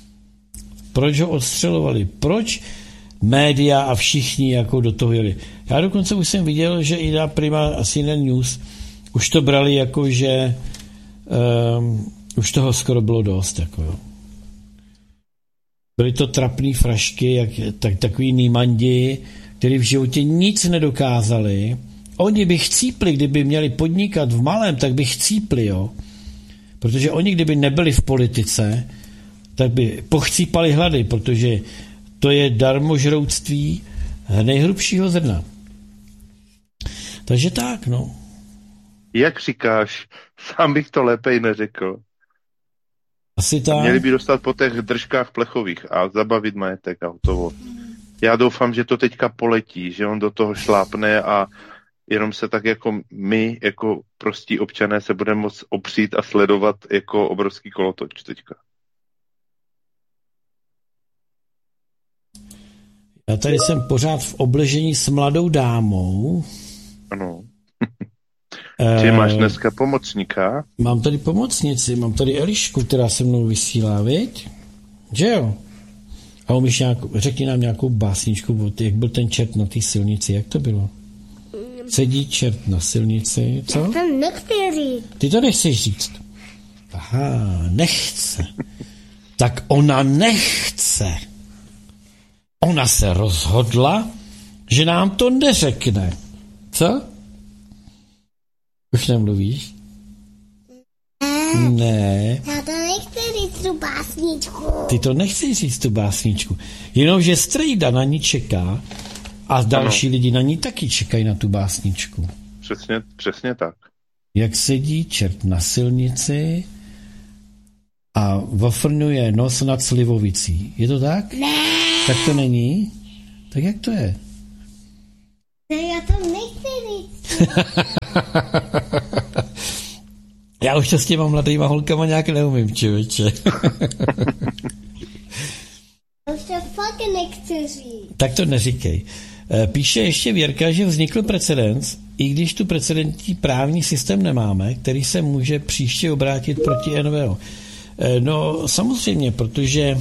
Proč ho odstřelovali? Proč média a všichni jako do toho jeli? Já dokonce už jsem viděl, že i na Prima a C N N News už to brali jako, že um, už toho skoro bylo dost. Jako jo. Byly to trapný frašky, jak, tak, takový nýmandi, který v životě nic nedokázali. Oni by chcípli, kdyby měli podnikat v malém, tak by chcípli, jo. Protože oni, kdyby nebyli v politice, tak by pochcípali hlady, protože to je darmožrouctví nejhrubšího zrna. Takže tak, no. Jak říkáš, sám bych to lépe neřekl. Asi tak. Měli by dostat po těch držkách plechových a zabavit majetek a hotovo. Já doufám, že to teďka poletí, že on do toho šlápne a jenom se tak jako my, jako prostí občané, se budeme moct opřít a sledovat jako obrovský kolotoč teďka. Já tady jsem pořád v obležení s mladou dámou. Ano. Ty máš dneska pomocníka? Mám tady pomocnici, mám tady Elišku, která se mnou vysílá, viď? Že jo? A umíš nějakou, řekni nám nějakou básničku, jak byl ten čert na té silnici, jak to bylo? Sedí čert na silnici, co? To nechci říct. Ty to nechceš říct. Aha, nechce. Tak ona nechce. Ona se rozhodla, že nám to neřekne. Co? Už nemluvíš? Ne. Já to nechci říct tu básničku. Ty to nechceš říct tu básničku. Jenomže strejda na ní čeká a další ano. lidi na ní taky čekají na tu básničku. Přesně, přesně tak. jak sedí čert na silnici a vafrňuje nos nad slivovicí. Je to tak? Ne. Tak to není? Tak jak to je? Ne, já to nechci říct. Já už to s těma mladýma holkama nějak neumím, člověče. Já už to fakt nechci říct. Tak to neříkej. Píše ještě Věrka, že vznikl precedens, i když tu precedentní právní systém nemáme, který se může příště obrátit proti N V O. No samozřejmě, protože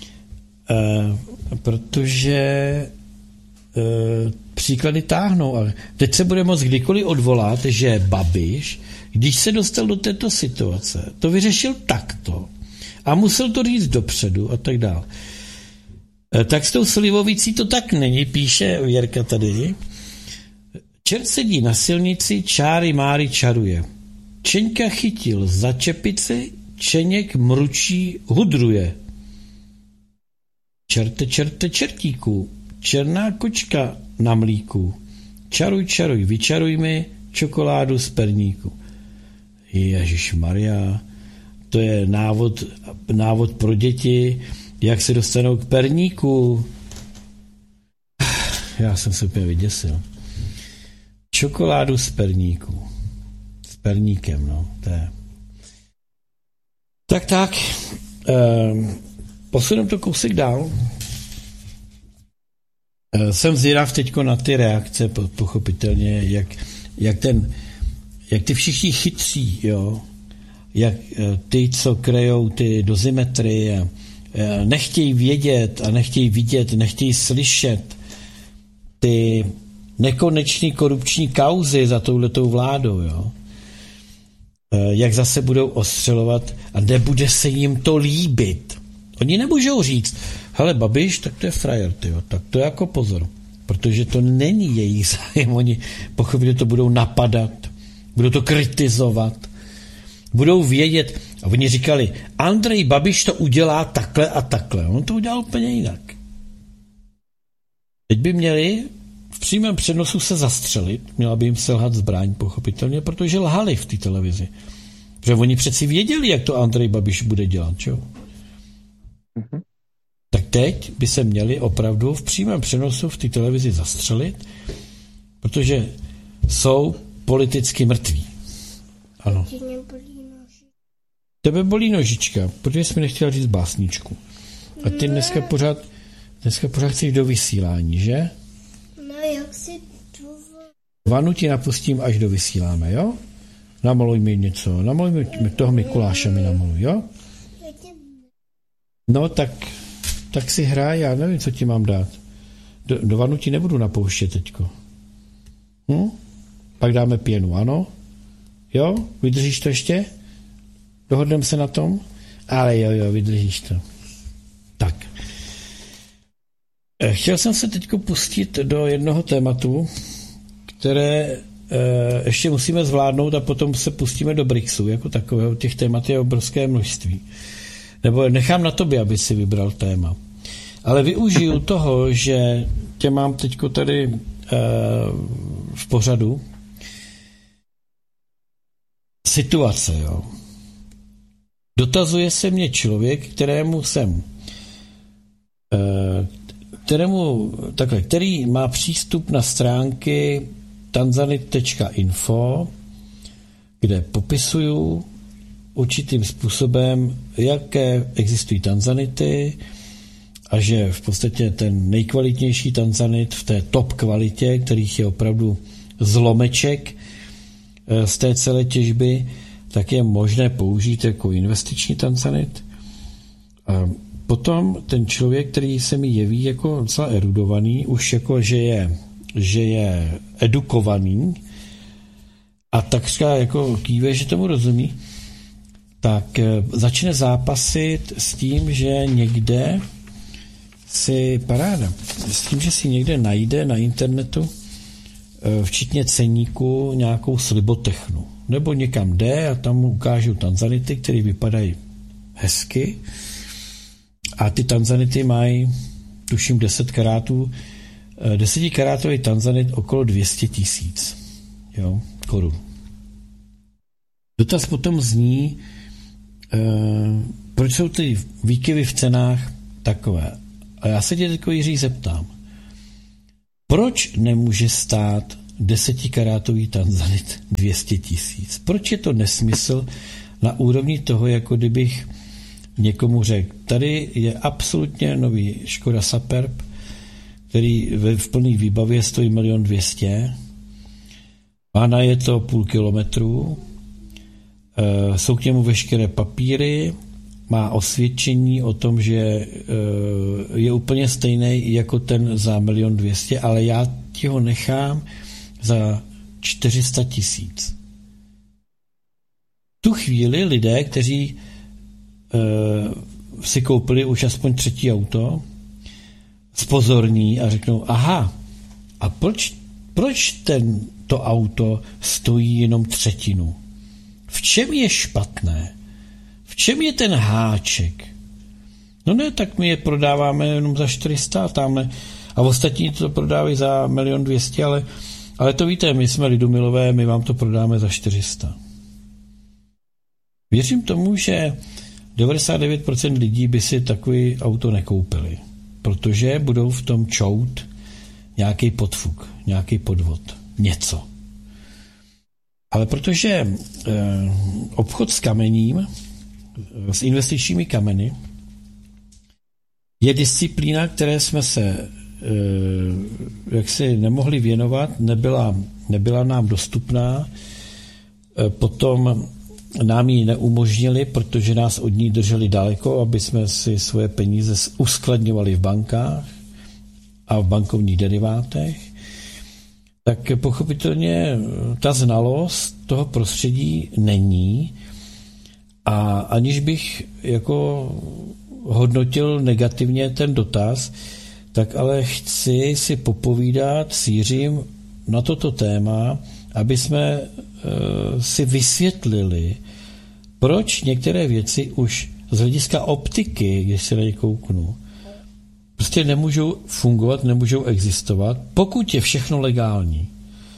protože příklady táhnou. A teď se bude moct kdykoliv odvolat, že Babiš, když se dostal do této situace, to vyřešil takto a musel to říct dopředu a tak dále. Tak s tou slivovicí to tak není, píše Věrka tady. Čert sedí na silnici, čáry máry čaruje. Čeňka chytil za čepici, Čeněk mručí hudruje. Čerte, čerte, čertíku, černá kočka na mlíku. Čaruj, čaruj, vyčaruj mi čokoládu z perníku. Ježišmarja, to je návod, návod pro děti, jak se dostanou k perníku. Já jsem se úplně vyděsil. Čokoládu z perníku. S perníkem, no, to je. Tak, tak. Ehm, posuneme to kousek dál. Ehm, jsem zvědav teďko na ty reakce, pochopitelně, jak, jak, ten, jak ty všichni chytří, jo, jak ty, co krejou ty dozimetry a nechtějí vědět a nechtějí vidět, nechtějí slyšet ty nekonečný korupční kauzy za touhletou vládou, jo. Jak zase budou ostřelovat a nebude se jim to líbit. Oni nemůžou říct, hele Babiš, tak to je frajer, tyjo, tak to je jako pozor, protože to není jejich zájem, oni pochopitelně to budou napadat, budou to kritizovat, budou vědět, a oni říkali, Andrej Babiš to udělá takhle a takhle, on to udělal úplně jinak. Teď by měli v přímém přenosu se zastřelit, měla by jim selhat zbraň, pochopitelně, protože lhali v té televizi. Protože oni přeci věděli, jak to Andrej Babiš bude dělat, čo? Mm-hmm. Tak teď by se měli opravdu v přímém přenosu v té televizi zastřelit, protože jsou politicky mrtví. Ano. Tebe bolí nožička, protože jsi mi nechtěl říct básničku. A ty dneska pořád, dneska pořád chceš do vysílání, že? No, jak si tu... Vanu ti napustím, až do vysíláme, jo? Namaluj mi něco, namaluj mi toho Mikuláše mi namaluj, jo? No, tak, tak si hraj, já nevím, co ti mám dát. Do, do vanu ti nebudu napouštět teďko. Hm? Pak dáme pěnu, ano? Jo? Vydržíš to ještě? Dohodneme se na tom? Ale jo, jo, vydržíš to. Tak. Chtěl jsem se teďko pustit do jednoho tématu, které e, ještě musíme zvládnout a potom se pustíme do BRICSu, jako takového. Těch témat je obrovské množství. Nebo nechám na tobě, aby si vybral téma. Ale využiju toho, že tě mám teďko tady e, v pořadu. Situace, jo. Dotazuje se mě člověk, kterému jsem kterému, takhle, který má přístup na stránky tanzanit tečka info, kde popisuju určitým způsobem, jaké existují tanzanity a že v podstatě ten nejkvalitnější tanzanit v té top kvalitě, kterých je opravdu zlomeček z té celé těžby, tak je možné použít jako investiční tanzanit. A potom ten člověk, který se mi jeví jako docela erudovaný, už jako, že je, že je edukovaný a takřka jako kýve, že tomu rozumí, tak začne zápasit s tím, že někde si paráda, s tím, že si někde najde na internetu včetně ceníku nějakou slibotechnu. Nebo někam jde a tam mu ukážou tanzanity, které vypadají hezky. A ty tanzanity mají, tuším, deset karátů, deseti karátový tanzanit okolo dvě stě tisíc, jo, korun. Dotaz potom zní, e, proč jsou ty výkyvy v cenách takové. A já se tě teď, Jiří, zeptám. Proč nemůže stát desetikarátový tanzanit dvě stě tisíc? Proč je to nesmysl na úrovni toho, jako kdybych někomu řekl, tady je absolutně nový Škoda Superb, který v plný výbavě stojí milion dvěstě, má na je to půl kilometru, jsou k němu veškeré papíry, má osvědčení o tom, že je úplně stejný jako ten za milion dvěstě, ale já ti ho nechám za čtyři sta tisíc. Tu chvíli lidé, kteří si koupili už aspoň třetí auto, zpozorní a řeknou, aha, a proč, proč ten, to auto stojí jenom třetinu? V čem je špatné? V čem je ten háček? No ne, tak my je prodáváme jenom za čtyři sta tamhle a ostatní to prodávají za milion dvěstě, ale, ale to víte, my jsme lidumilové, my vám to prodáme za čtyři sta. Věřím tomu, že devadesát devět procent lidí by si takový auto nekoupili, protože budou v tom čout nějaký podfuk, nějaký podvod, něco. Ale protože eh, obchod s kamením, s investičními kameny, je disciplína, které jsme se eh, jaksi nemohli věnovat, nebyla, nebyla nám dostupná, eh, potom nám ji neumožnili, protože nás od ní drželi daleko, aby jsme si svoje peníze uskladňovali v bankách a v bankovních derivátech, tak pochopitelně ta znalost toho prostředí není a aniž bych jako hodnotil negativně ten dotaz, tak ale chci si popovídat s Jiřím na toto téma, aby jsme uh, si vysvětlili, proč některé věci už z hlediska optiky, když se na ně kouknu, prostě nemůžou fungovat, nemůžou existovat, pokud je všechno legální.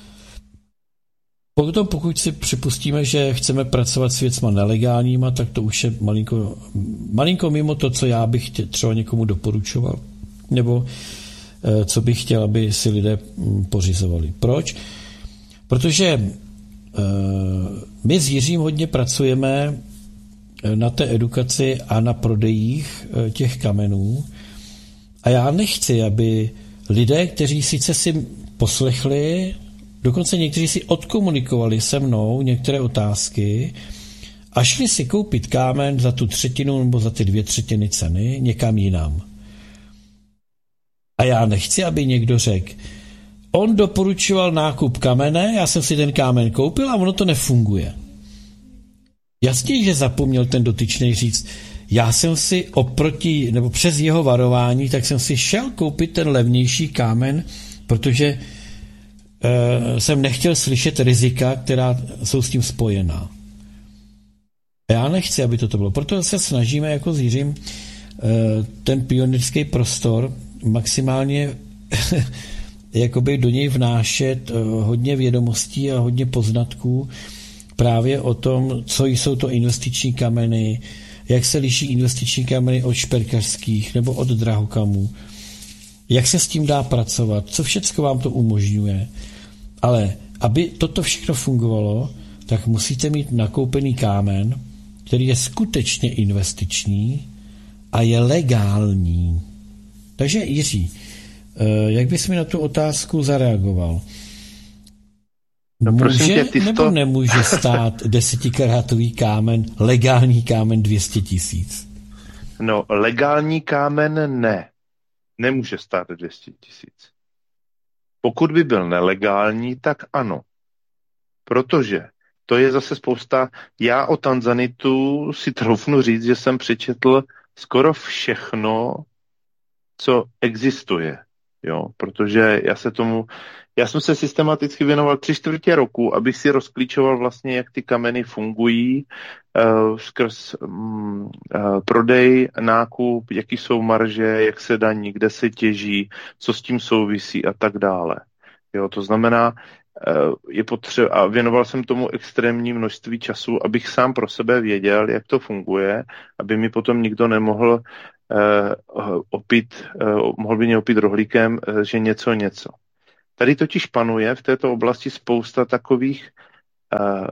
Potom pokud si připustíme, že chceme pracovat s věcma nelegálníma, tak to už je malinko, malinko mimo to, co já bych tě, třeba někomu doporučoval, nebo uh, co bych chtěl, aby si lidé pořizovali. Proč? Protože uh, my s Jiřím hodně pracujeme na té edukaci a na prodejích uh, těch kamenů a já nechci, aby lidé, kteří sice si poslechli, dokonce někteří si odkomunikovali se mnou některé otázky a šli si koupit kámen za tu třetinu nebo za ty dvě třetiny ceny někam jinam. A já nechci, aby někdo řekl, on doporučoval nákup kamene, já jsem si ten kámen koupil a ono to nefunguje. Jasně, že zapomněl ten dotyčný říct, já jsem si oproti, nebo přes jeho varování, tak jsem si šel koupit ten levnější kámen, protože e, jsem nechtěl slyšet rizika, která jsou s tím spojená. A já nechci, aby toto bylo. Proto se snažíme jako s Jiřím e, ten pionýrský prostor maximálně jakoby do něj vnášet hodně vědomostí a hodně poznatků právě o tom, co jsou to investiční kameny, jak se liší investiční kameny od šperkařských nebo od drahokamů, jak se s tím dá pracovat, co všecko vám to umožňuje. Ale aby toto všechno fungovalo, tak musíte mít nakoupený kámen, který je skutečně investiční a je legální. Takže Jiří, jak bys mi na tu otázku zareagoval? No, může tě, ty nebo to... nemůže stát desetikarátový kámen, legální kámen dvě stě tisíc? No, legální kámen ne. Nemůže stát dvě stě tisíc. Pokud by byl nelegální, tak ano. Protože to je zase spousta... Já o tanzanitu si troufnu říct, že jsem přečetl skoro všechno, co existuje. Jo, protože já se tomu, já jsem se systematicky věnoval tři čtvrtě roku, abych si rozklíčoval vlastně, jak ty kameny fungují uh, skrz um, uh, prodej, nákup, jaký jsou marže, jak se daní, kde se těží, co s tím souvisí a tak dále. Jo, to znamená, je potřeba, a věnoval jsem tomu extrémní množství času, abych sám pro sebe věděl, jak to funguje, aby mi potom nikdo nemohl uh, opít, uh, mohl by mě opít rohlíkem, uh, že něco něco. Tady totiž panuje v této oblasti spousta takových uh,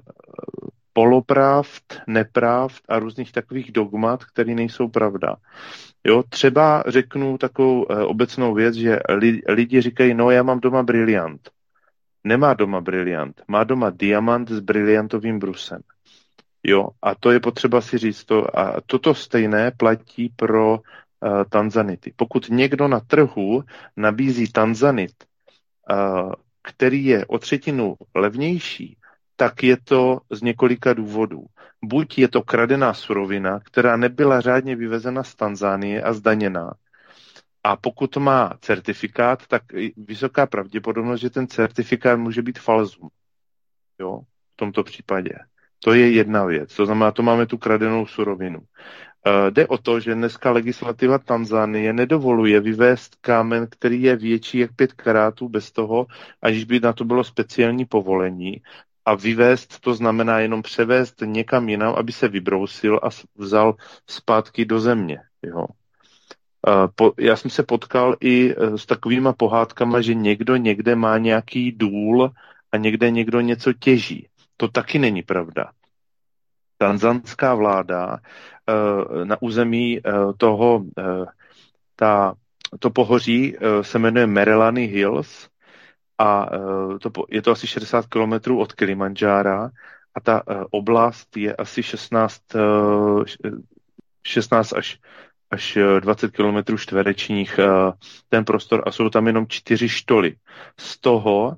polopravd, nepravd a různých takových dogmat, které nejsou pravda. Jo, třeba řeknu takovou uh, obecnou věc, že li, lidi říkají, no já mám doma briliant. Nemá doma briliant, má doma diamant s briliantovým brusem. Jo, a to je potřeba si říct. To, a toto stejné platí pro uh, tanzanity. Pokud někdo na trhu nabízí tanzanit, uh, který je o třetinu levnější, tak je to z několika důvodů. Buď je to kradená surovina, která nebyla řádně vyvezena z Tanzánie a zdaněná. A pokud má certifikát, tak vysoká pravděpodobnost, že ten certifikát může být falzum. Jo, v tomto případě. To je jedna věc. To znamená, to máme tu kradenou surovinu. Uh, jde o to, že dneska legislativa Tanzánie nedovoluje vyvést kámen, který je větší jak pět karátů bez toho, aniž by na to bylo speciální povolení. A vyvést to znamená jenom převést někam jinam, aby se vybrousil a vzal zpátky do země. Jo. Po, já jsem se potkal i s takovýma pohádkama, že někdo někde má nějaký důl a někde někdo něco těží. To taky není pravda. Tanzanská vláda na území toho, ta, to pohoří se jmenuje Merelani Hills a to, je to asi šedesát kilometrů od Kilimanjára a ta oblast je asi šestnáct, šestnáct až až dvacet kilometrů čtverečních ten prostor a jsou tam jenom čtyři štoly. Z toho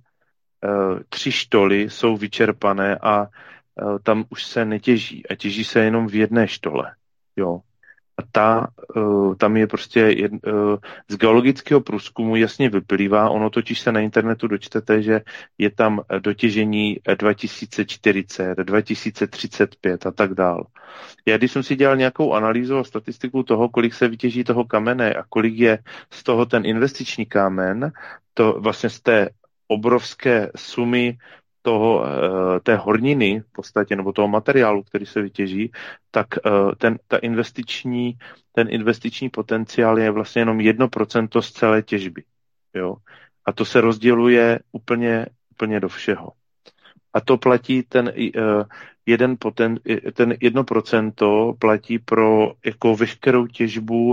tři štoly jsou vyčerpané a tam už se netěží a těží se jenom v jedné štole. Jo. A ta, tam je prostě z geologického průzkumu jasně vyplývá, ono totiž se na internetu dočtete, že je tam dotěžení dva tisíce čtyřicet, dva tisíce třicet pět a tak dál. Já když jsem si dělal nějakou analýzu a statistiku toho, kolik se vytěží toho kamene a kolik je z toho ten investiční kámen, to vlastně z té obrovské sumy toho, té horniny v podstatě, nebo toho materiálu, který se vytěží, tak ten, ta investiční, ten investiční potenciál je vlastně jenom jedno procento z celé těžby. Jo? A to se rozděluje úplně, úplně do všeho. A to platí ten, jeden poten, ten jedno procento platí pro jako veškerou těžbu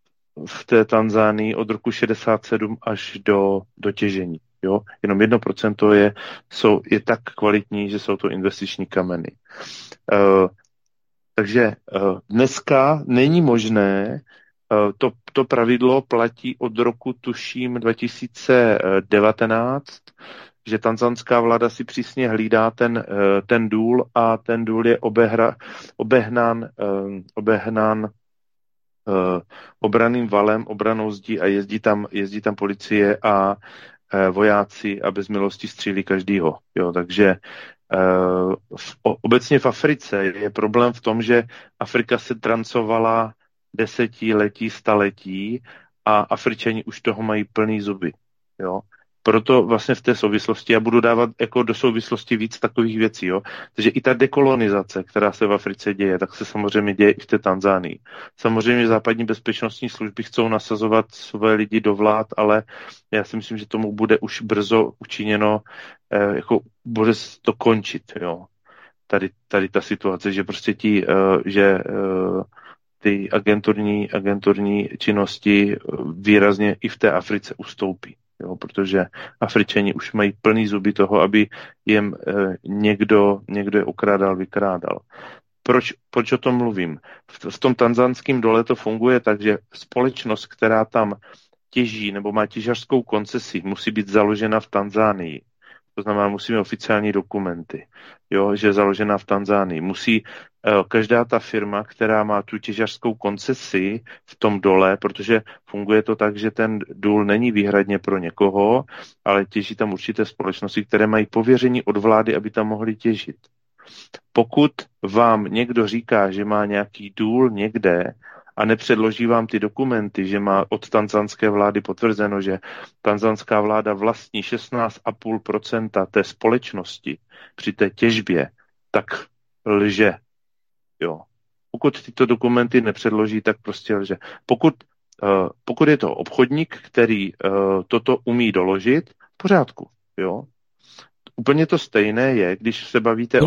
v té Tanzánii od roku šedesát sedm až do, do těžení. Jo? Jenom jedno procento je, jsou, je tak kvalitní, že jsou to investiční kameny. Uh, takže uh, dneska není možné, uh, to, to pravidlo platí od roku tuším dva tisíce devatenáct, že tanzanská vláda si přísně hlídá ten, uh, ten důl a ten důl je obehra, obehnán, uh, obehnán uh, obranným valem, obranou zdí a jezdí tam, jezdí tam policie a vojáci a bez milosti střílí každýho. Jo, takže uh, v, obecně v Africe je problém v tom, že Afrika se trancovala desetiletí, staletí a Afričani už toho mají plný zuby. Jo. Proto vlastně v té souvislosti já budu dávat jako do souvislosti víc takových věcí. Jo. Takže i ta dekolonizace, která se v Africe děje, tak se samozřejmě děje i v té Tanzánii. Samozřejmě západní bezpečnostní služby chcou nasazovat své lidi do vlád, ale já si myslím, že tomu bude už brzo učiněno, eh, jako bude to končit. Jo. Tady, tady ta situace, že prostě ti, eh, že eh, ty agenturní, agenturní činnosti výrazně i v té Africe ustoupí. Jo, protože Afričani už mají plný zuby toho, aby jim e, někdo, někdo je okrádal, vykrádal. Proč, proč o tom mluvím? V, v tom tanzanském dole to funguje tak, že společnost, která tam těží nebo má těžařskou koncesi, musí být založena v Tanzánii. To znamená, musí mít oficiální dokumenty, jo, že je založená v Tanzánii. Musí uh, každá ta firma, která má tu těžařskou koncesi v tom dole, protože funguje to tak, že ten důl není výhradně pro někoho, ale těží tam určité společnosti, které mají pověření od vlády, aby tam mohly těžit. Pokud vám někdo říká, že má nějaký důl někde a nepředloží vám ty dokumenty, že má od tanzanské vlády potvrzeno, že tanzanská vláda vlastní šestnáct celá pět procenta té společnosti při té těžbě, tak lže. Jo. Pokud tyto dokumenty nepředloží, tak prostě lže. Pokud, uh, pokud je to obchodník, který uh, toto umí doložit, v pořádku. Jo. Úplně to stejné je, když se bavíte